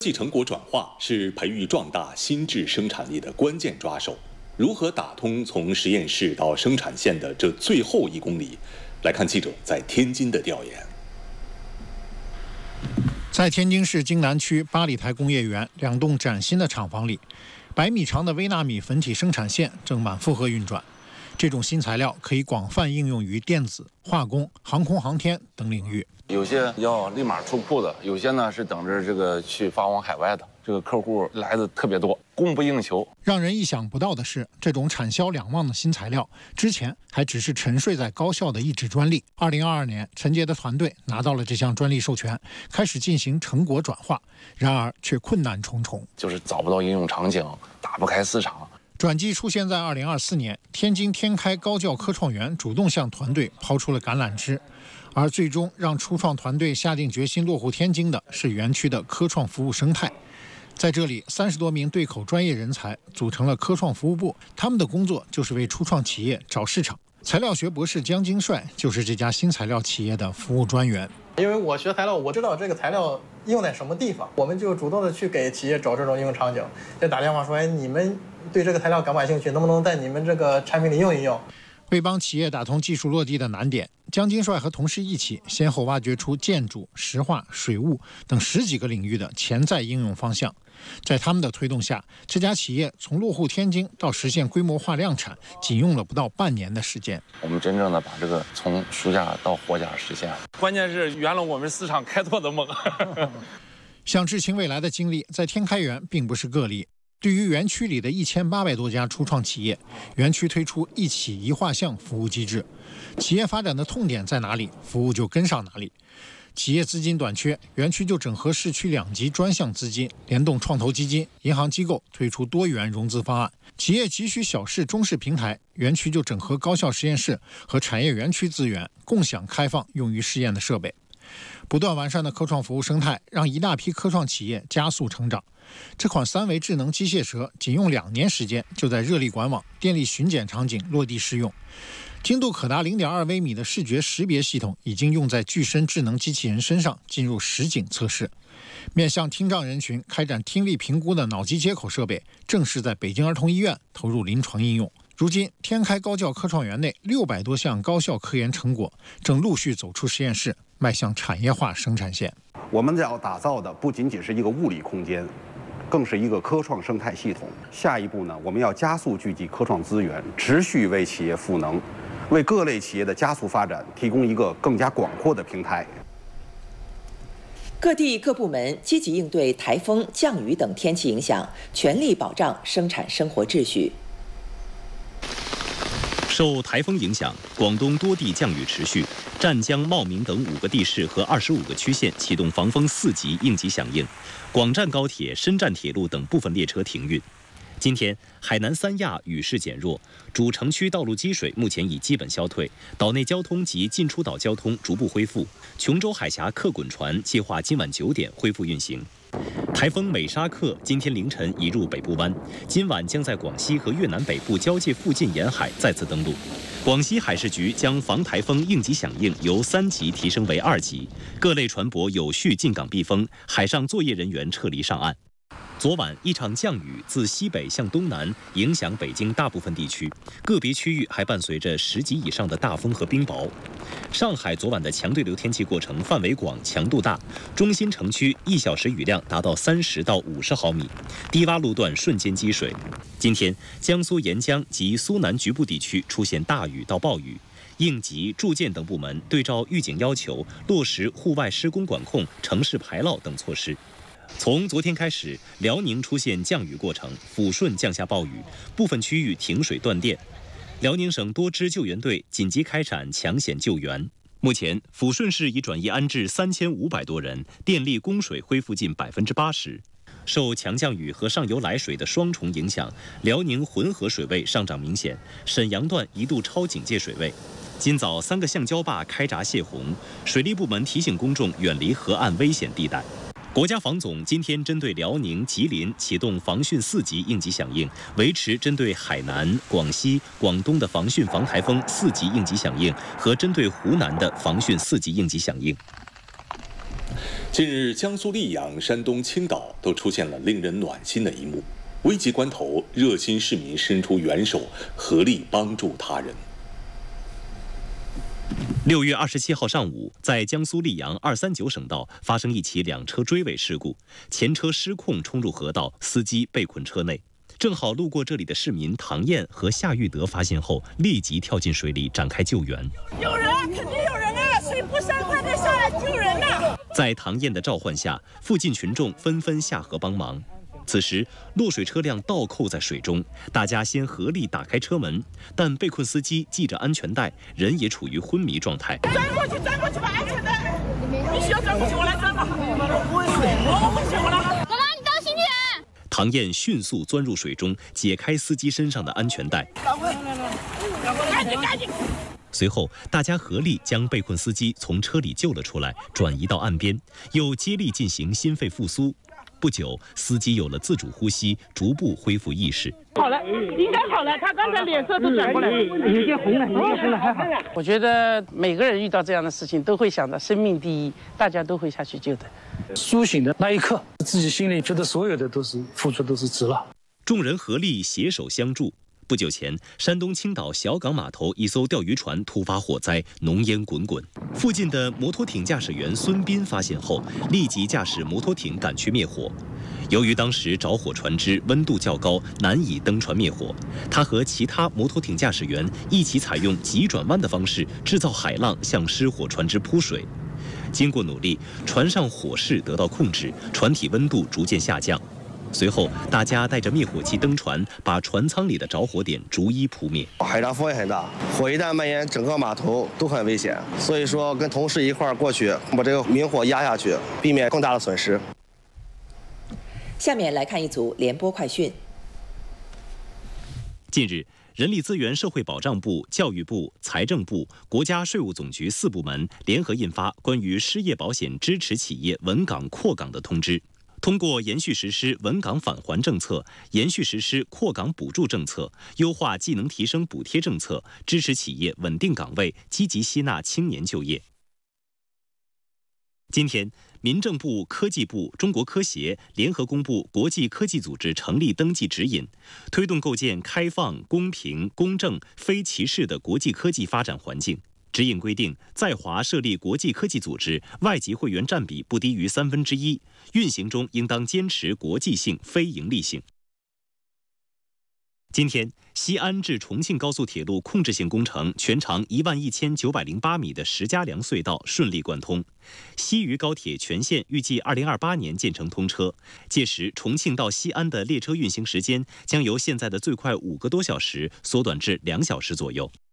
技成果转化是培育壮大新质生产力的关键抓手。如何打通从实验室到生产线的这最后1公里？来看记者在天津的调研。 在天津市津南区八里台工业园2栋崭新的厂房里，100米长的微纳米粉体生产线正满负荷运转。这种新材料可以广泛应用于电子、化工、航空航天等领域。 有些要立马出库的，有些呢是等着这个去发往海外的。这个客户来的特别多，供不应求。 让人意想不到的是，这种产销两旺的新材料，之前还只是沉睡在高校的一纸专利。2022年，陈杰的团队拿到了这项专利授权，开始进行成果转化，然而却困难重重， 就是找不到应用场景，打不开市场。 转机出现在2024年，天津天开高教科创园主动向团队抛出了橄榄枝，而最终让初创团队下定决心落户天津的是园区的科创服务生态。在这里，30多名对口专业人才组成了科创服务部，他们的工作就是为初创企业找市场。材料学博士江金帅就是这家新材料企业的服务专员。 因为我学材料，我知道这个材料用在什么地方，我们就主动的去给企业找这种应用场景，就打电话说，你们对这个材料感不感兴趣，能不能在你们这个产品里用一用。 为帮企业打通技术落地的难点，江金帅和同事一起先后挖掘出建筑、石化、水务等10几个领域的潜在应用方向。在他们的推动下，这家企业从落户天津到实现规模化量产，仅用了不到半年的时间。 我们真正的把这个从书架到货架实现，关键是圆了我们市场开拓的梦。 想知青未来的经历，在天开园并不是个例。对于园区里的1800多家初创企业，园区推出一企一画像服务机制，企业发展的痛点在哪里，服务就跟上哪里。企业资金短缺，园区就整合市区2级专项资金，联动创投基金、银行机构推出多元融资方案。企业急需小试中试平台，园区就整合高校实验室和产业园区资源，共享开放用于试验的设备。不断完善的科创服务生态，让一大批科创企业加速成长。这款3维智能机械蛇仅用2年时间，就在热力管网、电力巡检场景落地试用。精度可达0.2微米的视觉识别系统已经用在具身智能机器人身上，进入实景测试。面向听障人群开展听力评估的脑机接口设备，正式在北京儿童医院投入临床应用。如今，天开高教科创园内600多项高校科研成果正陆续走出实验室，迈向产业化生产线。 我们要打造的不仅仅是一个物理空间，更是一个科创生态系统。下一步呢，我们要加速聚集科创资源，持续为企业赋能，为各类企业的加速发展提供一个更加广阔的平台。 各地各部门积极应对台风、降雨等天气影响，全力保障生产生活秩序。 受台风影响，广东多地降雨持续，湛江、茂名等5个地市和25个区县启动防风4级应急响应，广湛高铁、深湛铁路等部分列车停运。今天，海南三亚雨势减弱，主城区道路积水目前已基本消退，岛内交通及进出岛交通逐步恢复。琼州海峡客滚船计划今晚9点恢复运行。台风美沙克今天凌晨移入北部湾，今晚将在广西和越南北部交界附近沿海再次登陆。广西海事局将防台风应急响应由3级提升为2级，各类船舶有序进港避风，海上作业人员撤离上岸。昨晚一场降雨自西北向东南影响北京大部分地区，个别区域还伴随着10级以上的大风和冰雹。上海昨晚的强对流天气过程范围广、强度大，中心城区1小时雨量达到30到50毫米，低洼路段瞬间积水。今天，江苏沿江及苏南局部地区出现大雨到暴雨。应急、住建等部门对照预警要求，落实户外施工管控、城市排涝等措施。从昨天开始，辽宁出现降雨过程，抚顺降下暴雨，部分区域停水断电。辽宁省多支救援队紧急开展抢险救援。目前，抚顺市已转移安置3500多人，电力供水恢复近80%。受强降雨和上游来水的双重影响，辽宁浑河水位上涨明显，沈阳段一度超警戒水位。今早3个橡胶坝开闸泄洪，水利部门提醒公众远离河岸危险地带。国家防总今天针对辽宁、吉林启动防汛4级应急响应，维持针对海南、广西、广东的防汛防台风4级应急响应和针对湖南的防汛4级应急响应。 近日，江苏溧阳、山东青岛都出现了令人暖心的一幕。危急关头，热心市民伸出援手，合力帮助他人。 6月27号上午，在江苏溧阳239省道发生一起两车追尾事故，前车失控冲入河道，司机被困车内。正好路过这里的市民唐燕和夏玉德发现后，立即跳进水里展开救援。 有人，肯定有人啊！水不深，快点下来救人呐！ 在唐燕的召唤下，附近群众纷纷下河帮忙。此时，落水车辆倒扣在水中，大家先合力打开车门，但被困司机系着安全带，人也处于昏迷状态。 钻过去，把安全带！必须要钻过去，我来钻吧！我危险，我来！ 妈妈，你当心点！ 唐燕迅速钻入水中，解开司机身上的安全带。赶紧！随后，大家合力将被困司机从车里救了出来，转移到岸边，又接力进行心肺复苏。不久，司机有了自主呼吸，逐步恢复意识。 好了，应该好了。他刚才脸色都转过来了， 有点红了，还好。 我觉得每个人遇到这样的事情，都会想到生命第一，大家都会下去救的。 苏醒的那一刻，自己心里觉得所有的都是付出都是值了。 众人合力携手相助。不久前，山东青岛小港码头一艘钓鱼船突发火灾，浓烟滚滚。附近的摩托艇驾驶员孙斌发现后，立即驾驶摩托艇赶去灭火。由于当时着火船只温度较高，难以登船灭火，他和其他摩托艇驾驶员一起采用急转弯的方式制造海浪，向失火船只扑水。经过努力，船上火势得到控制，船体温度逐渐下降。随后，大家带着灭火器登船，把船舱里的着火点逐一扑灭。 海上风也很大，火一旦蔓延，整个码头都很危险。所以说，跟同事一块儿过去，把这个明火压下去，避免更大的损失。 下面来看一组联播快讯。 近日，人力资源社会保障部、教育部、财政部、国家税务总局4部门联合印发关于失业保险支持企业稳岗扩岗的通知。通过延续实施稳岗返还政策，延续实施扩岗补助政策，优化技能提升补贴政策，支持企业稳定岗位，积极吸纳青年就业。今天，民政部、科技部、中国科协联合公布国际科技组织成立登记指引，推动构建开放、公平、公正、非歧视的国际科技发展环境。指引规定，在华设立国际科技组织，外籍会员占比不低于1/3，运行中应当坚持国际性、非营利性。今天，西安至重庆高速铁路控制性工程全长11908米的石家梁隧道顺利贯通，西渝高铁全线预计2028年建成通车，届时重庆到西安的列车运行时间将由现在的最快5个多小时缩短至2小时左右。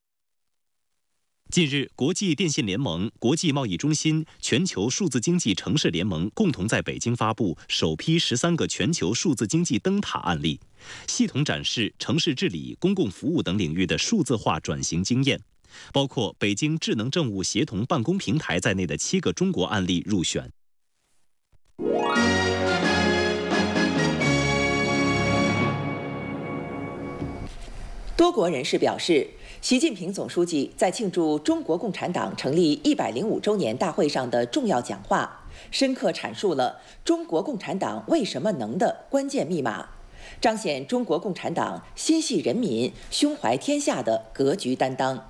近日，国际电信联盟、国际贸易中心、全球数字经济城市联盟共同在北京发布首批13个全球数字经济灯塔案例，系统展示城市治理、公共服务等领域的数字化转型经验，包括北京智能政务协同办公平台在内的7个中国案例入选。 多国人士表示，习近平总书记在庆祝中国共产党成立105周年大会上的重要讲话，深刻阐述了中国共产党为什么能的关键密码，彰显中国共产党心系人民、胸怀天下的格局担当。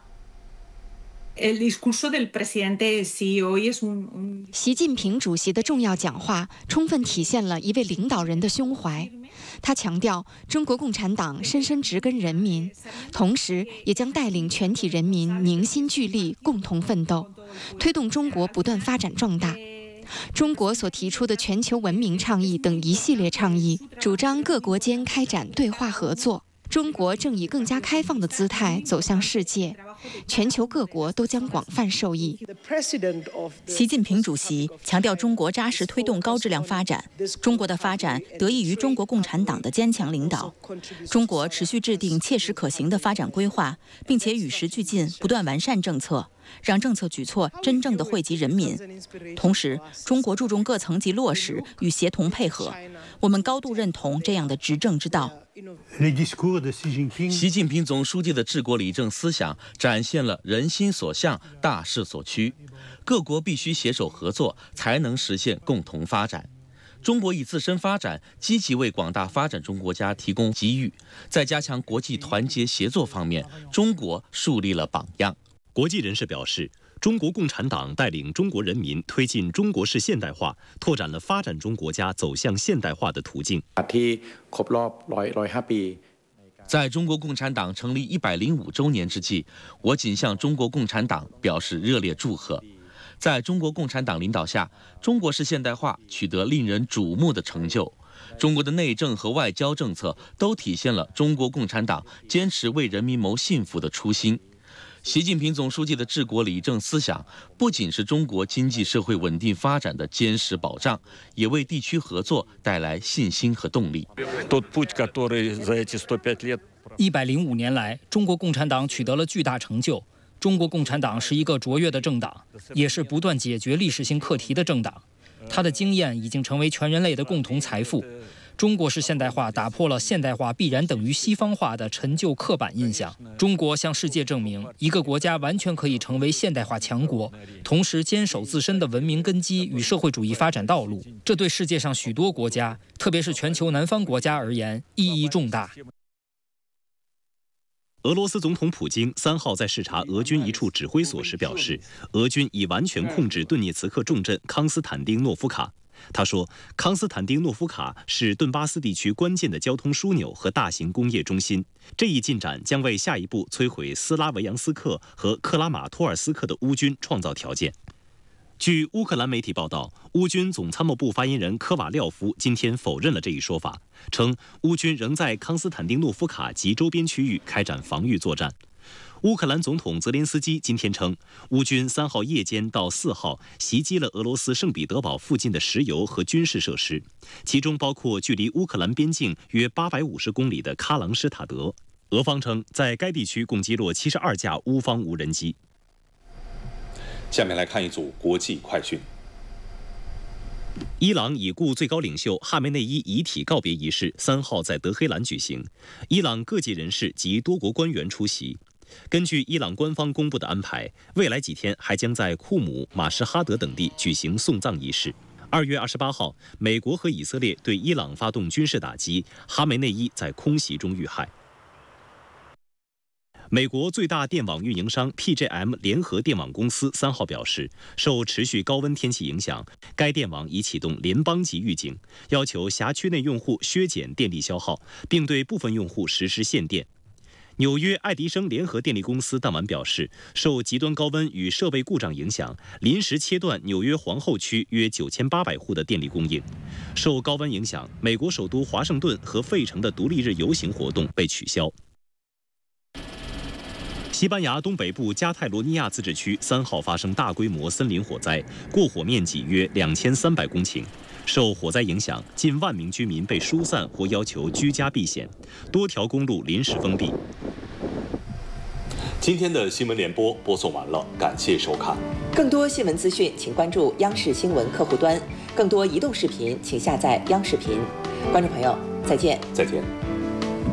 习近平主席的重要讲话充分体现了一位领导人的胸怀。他强调，中国共产党深深植根人民，同时也将带领全体人民凝心聚力，共同奋斗，推动中国不断发展壮大。中国所提出的全球文明倡议等一系列倡议，主张各国间开展对话合作。中国正以更加开放的姿态走向世界，全球各国都将广泛受益。 习近平主席强调，中国扎实推动高质量发展，中国的发展得益于中国共产党的坚强领导。中国持续制定切实可行的发展规划，并且与时俱进，不断完善政策，让政策举措真正的惠及人民。同时，中国注重各层级落实与协同配合，我们高度认同这样的执政之道。 习近平总书记的治国理政思想展展现了人心所向、大势所趋。各国必须携手合作，才能实现共同发展。中国以自身发展积极为广大发展中国家提供机遇，在加强国际团结协作方面，中国树立了榜样。 国际人士表示，中国共产党带领中国人民推进中国式现代化，拓展了发展中国家走向现代化的途径。 在中国共产党成立105周年之际，我谨向中国共产党表示热烈祝贺。在中国共产党领导下，中国式现代化取得令人瞩目的成就。中国的内政和外交政策都体现了中国共产党坚持为人民谋幸福的初心。习近平总书记的治国理政思想，不仅是中国经济社会稳定发展的坚实保障，也为地区合作带来信心和动力。 105年来，中国共产党取得了巨大成就。中国共产党是一个卓越的政党，也是不断解决历史性课题的政党。它的经验已经成为全人类的共同财富。中国式现代化打破了现代化必然等于西方化的陈旧刻板印象。中国向世界证明，一个国家完全可以成为现代化强国，同时坚守自身的文明根基与社会主义发展道路。这对世界上许多国家，特别是全球南方国家而言，意义重大。 俄罗斯总统普京3号在视察俄军一处指挥所时表示，俄军已完全控制顿涅茨克重镇康斯坦丁诺夫卡。他说，康斯坦丁诺夫卡是顿巴斯地区关键的交通枢纽和大型工业中心。这一进展将为下一步摧毁斯拉维扬斯克和克拉马托尔斯克的乌军创造条件。据乌克兰媒体报道，乌军总参谋部发言人科瓦廖夫今天否认了这一说法，称乌军仍在康斯坦丁诺夫卡及周边区域开展防御作战。乌克兰总统泽连斯基今天称，乌军3号夜间到4号袭击了俄罗斯圣彼得堡附近的石油和军事设施，其中包括距离乌克兰边境约850公里的喀朗施塔德。俄方称，在该地区共击落72架乌方无人机。 下面来看一组国际快讯。 伊朗已故最高领袖哈梅内伊遗体告别仪式3号在德黑兰举行，伊朗各界人士及多国官员出席。根据伊朗官方公布的安排，未来几天还将在库姆、马什哈德等地举行送葬仪式。2月28号，美国和以色列对伊朗发动军事打击，哈梅内伊在空袭中遇害。美国最大电网运营商 PJM 联合电网公司3号表示，受持续高温天气影响，该电网已启动联邦级预警，要求辖区内用户削减电力消耗，并对部分用户实施限电。纽约爱迪生联合电力公司当晚表示，受极端高温与设备故障影响，临时切断纽约皇后区约9800户的电力供应。受高温影响，美国首都华盛顿和费城的独立日游行活动被取消。西班牙东北部加泰罗尼亚自治区3号发生大规模森林火灾，过火面积约2300公顷。受火灾影响，近1万名居民被疏散或要求居家避险，多条公路临时封闭。 今天的新闻联播播送完了，感谢收看。 更多新闻资讯，请关注央视新闻客户端；更多移动视频，请下载央视频。观众朋友，再见。 再见。